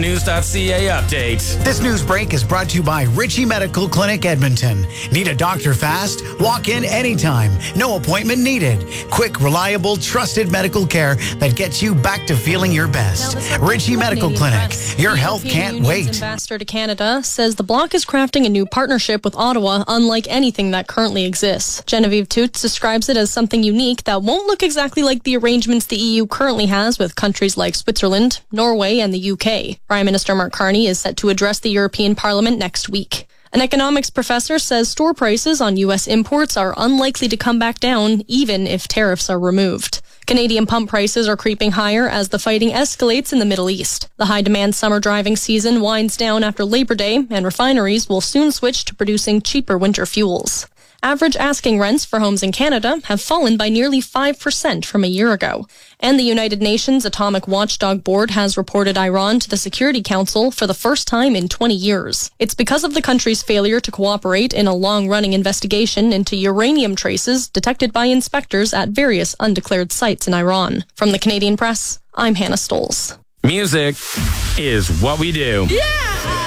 News.ca update. This news break is brought to you by Ritchie Medical Clinic Edmonton. Need a doctor fast? Walk in anytime. No appointment needed. Quick, reliable, trusted medical care that gets you back to feeling your best. Ritchie Medical Clinic. Your health can't wait. Ambassador to Canada says the bloc is crafting a new partnership with Ottawa unlike anything that currently exists. Genevieve Toots describes it as something unique that won't look exactly like the arrangements the EU currently has with countries like Switzerland, Norway, and the UK. Prime Minister Mark Carney is set to address the European Parliament next week. An economics professor says store prices on U.S. imports are unlikely to come back down, even if tariffs are removed. Canadian pump prices are creeping higher as the fighting escalates in the Middle East. The high-demand summer driving season winds down after Labor Day, and refineries will soon switch to producing cheaper winter fuels. Average asking rents for homes in Canada have fallen by nearly 5% from a year ago. And the United Nations Atomic Watchdog Board has reported Iran to the Security Council for the first time in 20 years. It's because of the country's failure to cooperate in a long-running investigation into uranium traces detected by inspectors at various undeclared sites in Iran. From the Canadian Press, I'm Hannah Stoles. Music is what we do. Yeah!